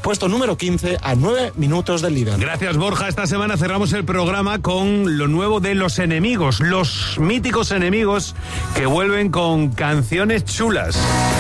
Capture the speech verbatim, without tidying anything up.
puesto número quince a nueve minutos del líder. Gracias, Borja. Esta semana cerramos el programa con lo nuevo de Los Enemigos, los míticos Enemigos que vuelven con canciones chulas.